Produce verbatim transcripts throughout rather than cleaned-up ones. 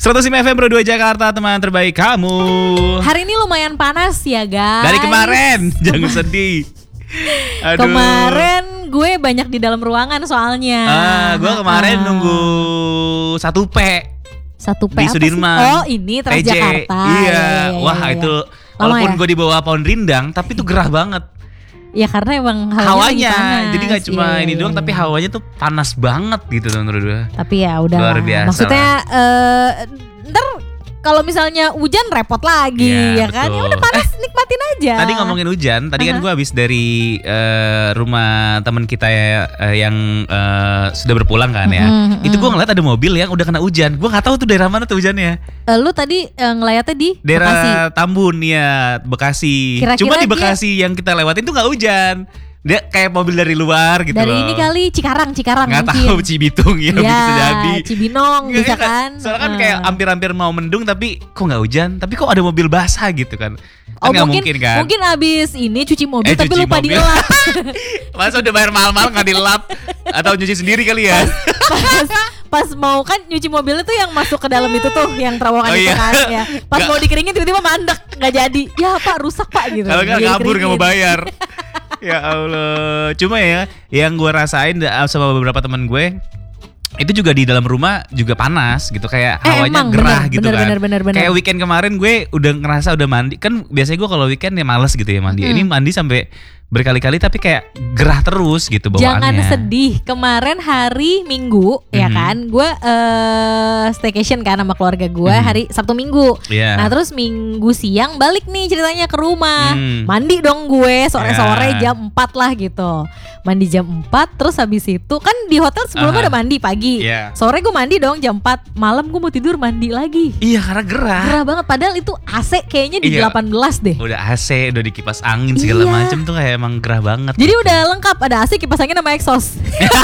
seratus lima F M Pro dua Jakarta, teman terbaik kamu. Hari ini lumayan panas ya guys. Dari kemarin, jangan sedih. Aduh. Kemarin gue banyak di dalam ruangan soalnya. Ah, gue kemarin Ah. nunggu satu P Satu P di apa sih? Sudirman. Oh ini Transjakarta. Iya, Ya, ya, ya, wah ya, ya. itu Lama walaupun ya? gue di bawah pohon rindang, tapi itu gerah banget. Ya karena emang hawanya, Hawanya, lagi panas. jadi gak cuma Iya, ini iya, doang, iya. tapi hawanya tuh panas banget gitu menurut gue. Tapi ya udah. Luar biasa Maksudnya eh, ntar kalau misalnya hujan repot lagi Iya, ya kan. Ya betul. udah panas nikmatin aja. Tadi ngomongin hujan, tadi kan Aha. gue habis dari eh, rumah teman kita ya, eh, yang eh, sudah berpulang kan ya. Mm-mm, Itu gue ngeliat ada mobil yang udah kena hujan. Gue nggak tahu tuh daerah mana tuh hujannya. Eh, lu tadi eh, ngelayatnya di Daerah Bekasi. Tambun ya, Bekasi. Kira-kira Cuma di dia- Bekasi yang kita lewatin tuh nggak hujan. Dia kayak mobil dari luar gitu Dari loh. ini kali Cikarang, Cikarang Nggak mungkin. tahu, Cibitung ya, Ya, bisa jadi. Cibinong Nggak, bisa iya kan. Soalnya kan Heeh. kayak hampir-hampir mau mendung tapi kok nggak hujan, tapi kok ada mobil basah gitu kan. Kan Oh nggak mungkin, mungkin kan. mungkin abis ini cuci mobil Eh, tapi cuci lupa mobil. dilap. Masa udah bayar mahal-mahal nggak dilap atau nyuci sendiri kali ya? pas, pas mau kan nyuci mobilnya tuh yang masuk ke dalam itu tuh yang terowongan Oh, itu iya. kan ya. Pas Nggak. mau dikeringin tiba-tiba mandek nggak jadi. Ya Pak rusak Pak gitu. Kalau nggak Jadi kabur nggak mau dikeringin. bayar. Ya Allah. Cuma ya yang gue rasain da- sama beberapa teman gue itu juga di dalam rumah juga panas gitu, kayak Eh, hawanya emang, gerah bener, gitu bener, kan. bener, bener, bener. Kayak weekend kemarin gue udah ngerasa udah mandi. Kan biasanya gue kalau weekend ya males gitu ya mandi. Ini mandi sampai berkali-kali tapi kayak gerah terus gitu bawaannya. Jangan sedih. Kemarin hari Minggu ya Mhm. kan, gue eh staycation kan sama keluarga gue Mhm. hari Sabtu Minggu. Iya. Nah terus Minggu siang balik nih ceritanya ke rumah. Hmm. Mandi dong gue sore-sore Ya. jam empat lah gitu. Mandi jam empat terus habis itu kan di hotel sebelumnya Aha. udah mandi pagi. Iya. Sore gue mandi dong jam empat. Malam gue mau tidur mandi lagi. Iya karena gerah. Gerah banget padahal itu A C kayaknya di Iya. delapan belas deh. Udah A C, udah dikipas angin segala Iya. macem tuh kayak emang gerah banget. Jadi gitu. udah lengkap ada A C, kipas angin sama exhaust.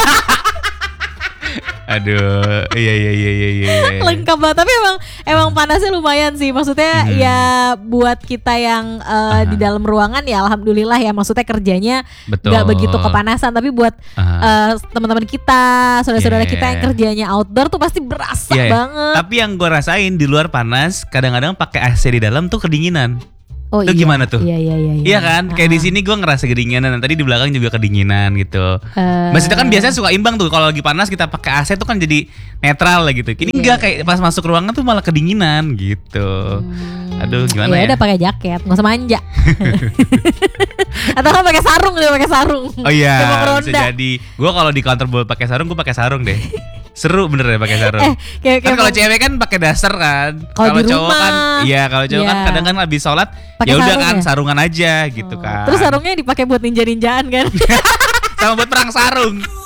Aduh, iya iya iya iya iya. Lengkap banget. Tapi emang emang panasnya lumayan sih. Maksudnya Hmm. ya buat kita yang uh, di dalam ruangan ya alhamdulillah ya. Maksudnya kerjanya Betul. nggak begitu kepanasan. Tapi buat Aha. uh, teman-teman kita, saudara-saudara Yeah. kita yang kerjanya outdoor tuh pasti berasa Iya, iya. banget. Tapi yang gue rasain di luar panas, kadang-kadang pakai A C di dalam tuh kedinginan. Oh Itu iya. gimana tuh? Iya iya iya. Iya kan? Kayak di Ah. sini gue ngerasa kedinginan, tadi di belakang juga kedinginan gitu. Eh, Maksudnya kan biasanya suka imbang tuh, kalau lagi panas kita pakai A C tuh kan jadi netral lah gitu. Ini Iya. enggak, kayak pas masuk ruangan tuh malah kedinginan gitu. Aduh, gimana ya? Ya udah pakai jaket, nggak usah manja. Atau kan pakai sarung dia pakai sarung. Oh iya, Kayak mau ke bisa ronda. jadi. Gue kalau di kantor buat pakai sarung, gue pakai sarung deh. Seru bener ya pakai sarung. Eh, kayak Kan kayak kalau mau- cewek kan pakai daster kan. Kalau di cowok rumah. kan, iya kalau cowok kan Iya. kadang kan habis sholat, Pakai ya udah sarung kan ya? sarungan aja gitu Oh. kan. Terus sarungnya dipakai buat ninja-ninjaan kan? sama buat perang sarung.